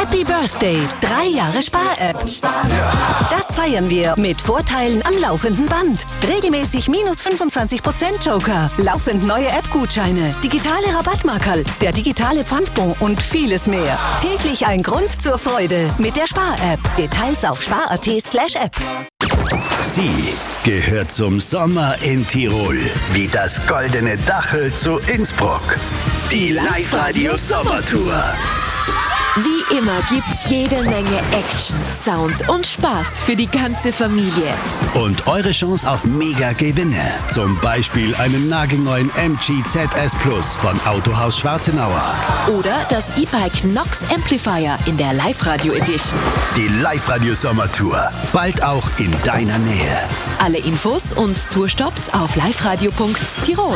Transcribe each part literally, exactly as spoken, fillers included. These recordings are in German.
Happy Birthday, drei Jahre Spar-App. Das feiern wir mit Vorteilen am laufenden Band. Regelmäßig minus fünfundzwanzig Prozent Joker, laufend neue App-Gutscheine, digitale Rabattmarkerl, der digitale Pfandbon und vieles mehr. Täglich ein Grund zur Freude mit der Spar-App. Details auf spar.at slash app. Sie gehört zum Sommer in Tirol, wie das goldene Dachel zu Innsbruck. Die Live-Radio-Sommertour. Wie immer gibt's jede Menge Action, Sound und Spaß für die ganze Familie. Und eure Chance auf Mega-Gewinne. Zum Beispiel einen nagelneuen M G Z S Plus von Autohaus Schwarzenauer. Oder das E-Bike Nox Amplifier in der Live-Radio Edition. Die Live-Radio-Sommertour. Bald auch in deiner Nähe. Alle Infos und Tourstops auf liveradio punkt tirol.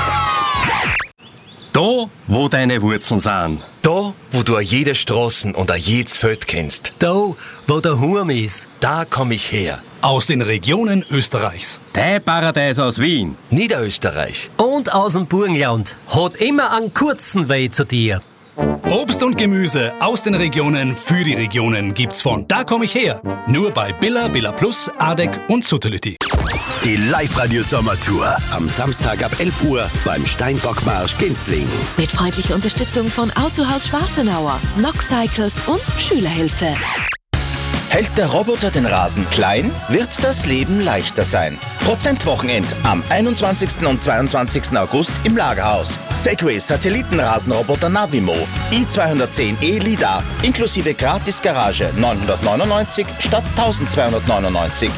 Da, wo deine Wurzeln sind. Da, wo du jede Straßen und jedes Feld kennst. Da, wo der Hurm ist. Da komm ich her. Aus den Regionen Österreichs. Dein Paradies aus Wien. Niederösterreich. Und aus dem Burgenland. Hat immer einen kurzen Weg zu dir. Obst und Gemüse aus den Regionen für die Regionen gibt's von Da komm ich her. Nur bei Billa, Billa Plus, Adek und Suttelütti. Die Live-Radio-Sommertour. Am Samstag ab elf Uhr beim Steinbockmarsch Ginzling. Mit freundlicher Unterstützung von Autohaus Schwarzenauer, Nox Cycles und Schülerhilfe. Hält der Roboter den Rasen klein, wird das Leben leichter sein. Prozentwochenend am einundzwanzigsten und zweiundzwanzigsten August im Lagerhaus. Segway Satellitenrasenroboter Navimo i zweihundertzehn E LiDAR inklusive Gratis-Garage neunhundertneunundneunzig statt eintausendzweihundertneunundneunzig.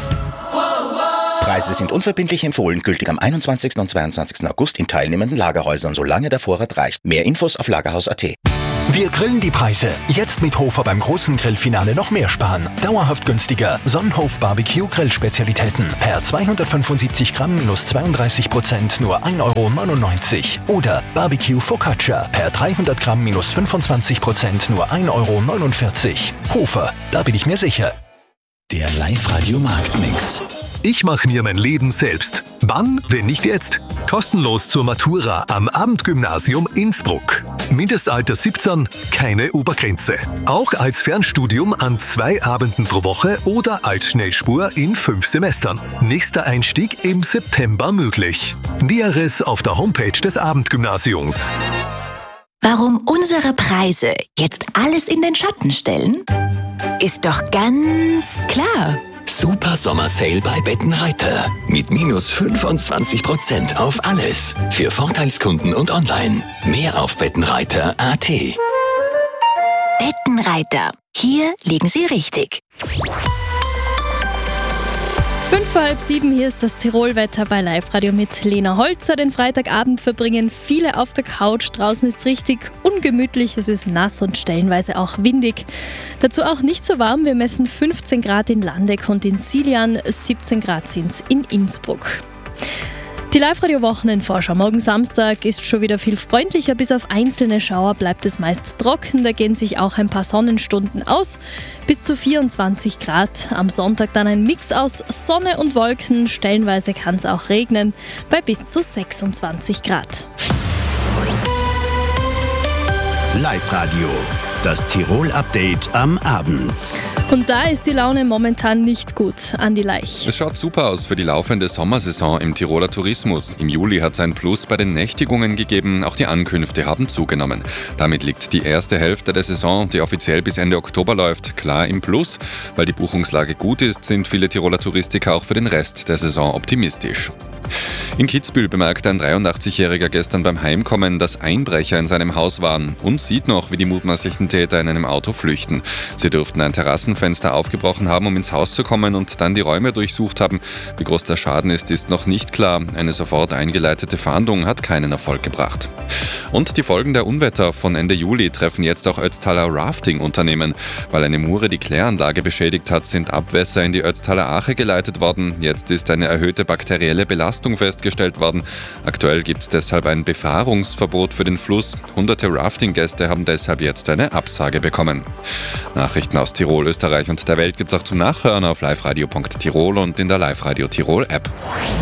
Preise sind unverbindlich empfohlen, gültig am einundzwanzigsten und zweiundzwanzigsten August in teilnehmenden Lagerhäusern, solange der Vorrat reicht. Mehr Infos auf lagerhaus punkt at. Wir grillen die Preise. Jetzt mit Hofer beim großen Grillfinale noch mehr sparen. Dauerhaft günstiger. Sonnenhof Barbecue Grillspezialitäten. Per zweihundertfünfundsiebzig Gramm minus zweiunddreißig Prozent nur ein Euro neunundneunzig. Oder Barbecue Focaccia. Per dreihundert Gramm minus fünfundzwanzig Prozent nur ein Euro neunundvierzig. Hofer, da bin ich mir sicher. Der Live-Radio-Marktmix. Ich mache mir mein Leben selbst. Wann, wenn nicht jetzt? Kostenlos zur Matura am Abendgymnasium Innsbruck. Mindestalter siebzehn, keine Obergrenze. Auch als Fernstudium an zwei Abenden pro Woche oder als Schnellspur in fünf Semestern. Nächster Einstieg im September möglich. Näheres auf der Homepage des Abendgymnasiums. Warum unsere Preise jetzt alles in den Schatten stellen? Ist doch ganz klar. Super Sommer-Sale bei Bettenreiter. Mit minus fünfundzwanzig Prozent auf alles. Für Vorteilskunden und online. Mehr auf bettenreiter punkt at. Bettenreiter. Hier liegen Sie richtig. Fünf vor halb sieben, hier ist das Tirolwetter bei Live-Radio mit Lena Holzer. Den Freitagabend verbringen viele auf der Couch. Draußen ist es richtig ungemütlich, es ist nass und stellenweise auch windig. Dazu auch nicht so warm, wir messen fünfzehn Grad in Landeck und in Silian, siebzehn Grad sind es in Innsbruck. Die Live-Radio-Wochenendvorschau. Morgen Samstag ist schon wieder viel freundlicher. Bis auf einzelne Schauer bleibt es meist trocken. Da gehen sich auch ein paar Sonnenstunden aus. Bis zu vierundzwanzig Grad. Am Sonntag dann ein Mix aus Sonne und Wolken. Stellenweise kann es auch regnen. Bei bis zu sechsundzwanzig Grad. Live-Radio. Das Tirol-Update am Abend. Und da ist die Laune momentan nicht gut. Andi Leich. Es schaut super aus für die laufende Sommersaison im Tiroler Tourismus. Im Juli hat es ein Plus bei den Nächtigungen gegeben, auch die Ankünfte haben zugenommen. Damit liegt die erste Hälfte der Saison, die offiziell bis Ende Oktober läuft, klar im Plus. Weil die Buchungslage gut ist, sind viele Tiroler Touristiker auch für den Rest der Saison optimistisch. In Kitzbühel bemerkte ein dreiundachtzigjähriger gestern beim Heimkommen, dass Einbrecher in seinem Haus waren und sieht noch, wie die mutmaßlichen Täter in einem Auto flüchten. Sie dürften ein Terrassenfenster aufgebrochen haben, um ins Haus zu kommen und dann die Räume durchsucht haben. Wie groß der Schaden ist, ist noch nicht klar. Eine sofort eingeleitete Fahndung hat keinen Erfolg gebracht. Und die Folgen der Unwetter von Ende Juli treffen jetzt auch Ötztaler Rafting-Unternehmen. Weil eine Mure die Kläranlage beschädigt hat, sind Abwässer in die Ötztaler Ache geleitet worden. Jetzt ist eine erhöhte bakterielle Belastung festgestellt worden. Aktuell gibt es deshalb ein Befahrungsverbot für den Fluss. Hunderte Rafting-Gäste haben deshalb jetzt eine Absage bekommen. Nachrichten aus Tirol, Österreich und der Welt gibt es auch zum Nachhören auf liveradio punkt tirol und in der Live-Radio Tirol App.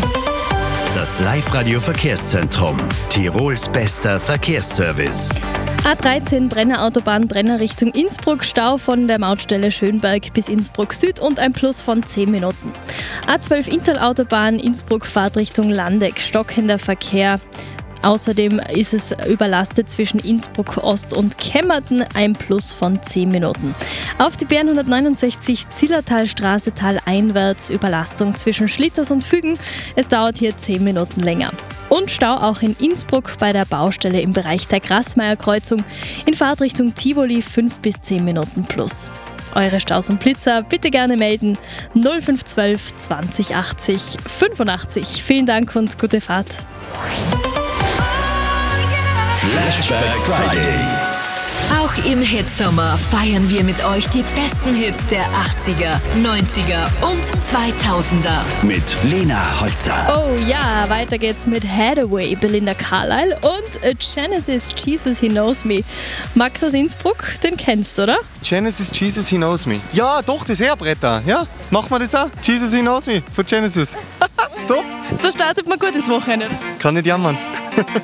Das Live-Radio Verkehrszentrum. Tirols bester Verkehrsservice. A dreizehn Brenner Autobahn Brenner Richtung Innsbruck, Stau von der Mautstelle Schönberg bis Innsbruck Süd und ein Plus von zehn Minuten. A zwölf Intal-Autobahn Innsbruck Fahrt Richtung Landeck, stockender Verkehr. Außerdem ist es überlastet zwischen Innsbruck Ost und Kemmerten, ein Plus von zehn Minuten. Auf die B N hundertneunundsechzig Zillertalstraße taleinwärts, Überlastung zwischen Schlitters und Fügen. Es dauert hier zehn Minuten länger. Und Stau auch in Innsbruck bei der Baustelle im Bereich der Grassmeier-Kreuzung. In Fahrtrichtung Tivoli fünf bis zehn Minuten plus. Eure Staus und Blitzer bitte gerne melden. null fünf eins zwei zwanzig achtzig fünfundachtzig. Vielen Dank und gute Fahrt. Flashback Friday. Auch im Hitsommer feiern wir mit euch die besten Hits der achtziger, neunziger und zweitausender. Mit Lena Holzer. Oh ja, weiter geht's mit Hathaway, Belinda Carlisle und Genesis, Jesus He Knows Me. Max aus Innsbruck, den kennst du, oder? Genesis, Jesus He Knows Me. Ja, doch, das Herbrett. Ja, machen wir das auch? Jesus He Knows Me von Genesis. Top. So startet man gut ins Wochenende. Kann nicht jammern.